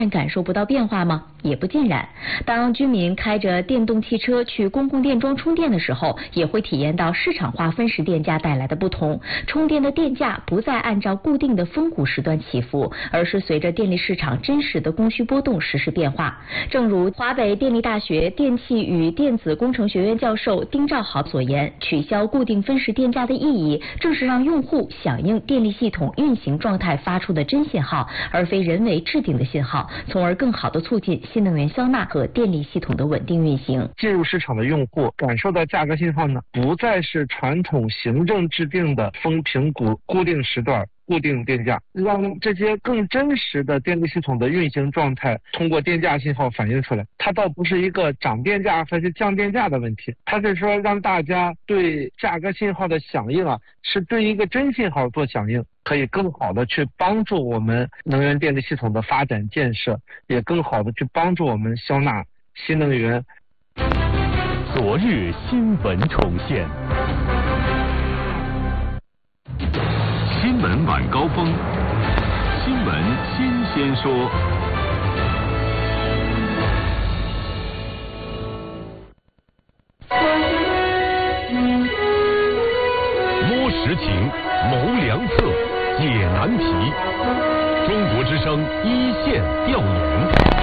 感受不到变化吗？也不尽然。当居民开着电动汽车去公共电桩充电的时候，也会体验到市场化分时电价带来的不同。充电的电价不再按照固定的峰谷时段起伏，而是随着电力市场真实的供需波动实时变化。正如华北电力大学电气与电子工程学院教授丁兆豪所言，取消固定分时电价的意义，正是让用户响应电力系统运行状态发出的真信号，而非人为制定的信号，从而更好地促进新能源消纳和电力系统的稳定运行。 进入市场的用户感受到价格信号呢，不再是传统行政制定的风评估固定时段固定电价，让这些更真实的电力系统的运行状态通过电价信号反映出来。它倒不是一个涨电价还是降电价的问题，它是说让大家对价格信号的响应是对一个真信号做响应，可以更好的去帮助我们能源电力系统的发展建设，也更好的去帮助我们消纳新能源。 昨日新闻重现，新闻晚高峰，新闻新鲜说。摸实情，谋良策，解难题。中国之声一线调研。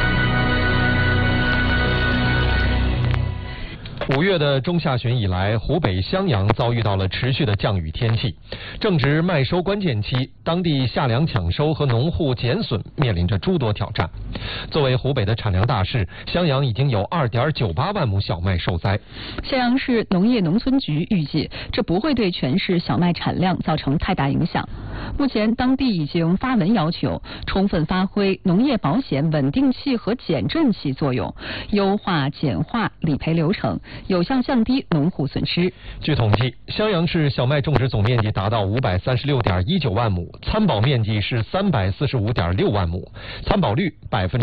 5月的中下旬以来，湖北襄阳遭遇到了持续的降雨天气，正值麦收关键期，当地夏粮抢收和农户减损面临着诸多挑战。作为湖北的产粮大市，襄阳已经有2.98万亩小麦受灾。 襄阳市农业农村局预计，这不会对全市小麦产量造成太大影响。目前，当地已经发文要求充分发挥农业保险稳定器和减震器作用，优化简化理赔流程，有效降低农户损失。 据统计，襄阳市小麦种植总面积达到536.19万亩，参保面积是345.6万亩，参保率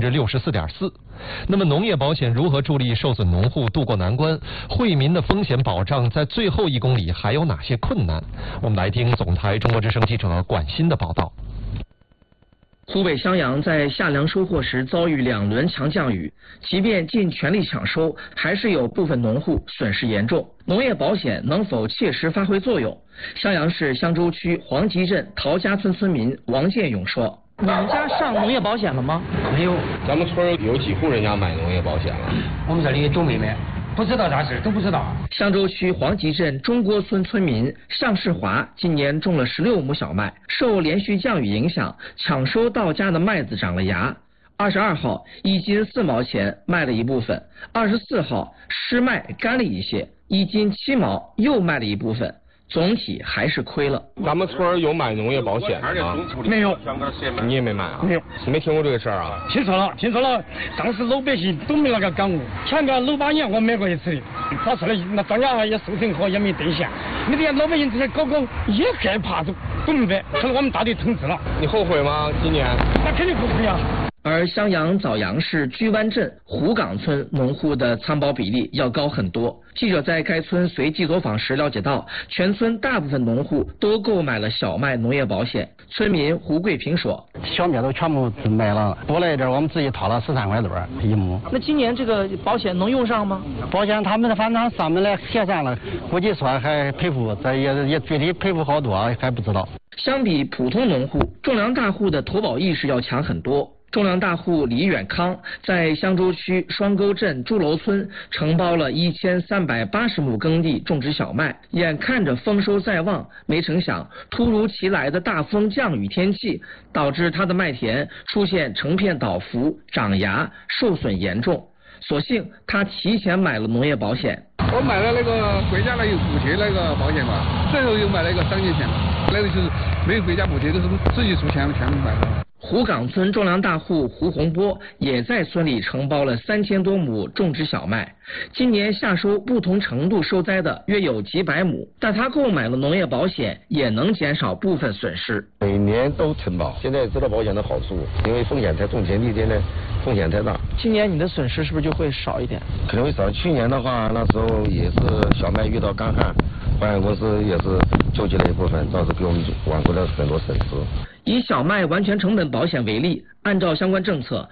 64.4%。那么，农业保险如何助力受损农户渡过难关？惠民的风险保障在最后1公里还有哪些困难？我们来听总台中国之声记者管欣的报道。 湖北襄阳在夏粮收获时遭遇2轮强降雨，即便尽全力抢收，还是有部分农户损失严重。农业保险能否切实发挥作用？襄阳市襄州区黄集镇陶家村村民王建勇说：“ 你们家上农业保险了吗？ 没有，咱们村有几户人家买农业保险了？ 我们这里都没买。”不知道啥事，都不知道。 襄州区黄集镇中郭村村民尚世华今年种了16亩小麦，受连续降雨影响，抢收到家的麦子长了芽。22号1斤4毛钱卖了一部分，24号湿麦干了一些，1斤7毛又卖了一部分。总体还是亏了。 咱们村有买农业保险的吗？ 没有。 你也没买啊？ 没有。 你没听过这个事儿啊？ 听说了。当时老百姓都没那个感悟。前个6、8年我买过一次，跑出来那庄稼也收成好，也没兑现。那点老百姓这些搞也害怕，都明白。可能我们大队统治了。 你后悔吗？今年？ 那肯定后悔啊。 而襄阳枣阳市居湾镇湖岗村农户的参保比例要高很多。记者在该村随机走访时了解到，全村大部分农户都购买了小麦农业保险。村民胡桂平说：“ 小麦都全部买了，多来一点我们自己掏了13块多1亩。 那今年这个保险能用上吗？ 保险他们反正上面来协商了，估计说还赔付，这也具体赔付好多还不知道。” 相比普通农户，种粮大户的投保意识要强很多。种粮大户李远康在襄州区双沟镇朱楼村承包了1380亩耕地种植小麦，眼看着丰收在望，没成想突如其来的大风降雨天气导致他的麦田出现成片倒伏、长芽、受损严重。所幸他提前买了农业保险。 我买了那个国家那有补贴那个保险嘛，最后又买了一个商业险嘛，那个就是没有国家补贴，都是自己出钱全部买的。 湖岗村种粮大户胡洪波也在村里承包了3000多亩种植小麦，今年夏收不同程度受灾的约有几百亩，但他购买了农业保险，也能减少部分损失。 每年都承保，现在知道保险的好处，因为风险太重，前几天呢风险太大。 今年你的损失是不是就会少一点？ 肯定会少。去年的话，那时候也是小麦遇到干旱，保险公司也是救济了一部分，倒是给我们挽回了很多损失。 以小麦完全成本保险为例，按照相关政策，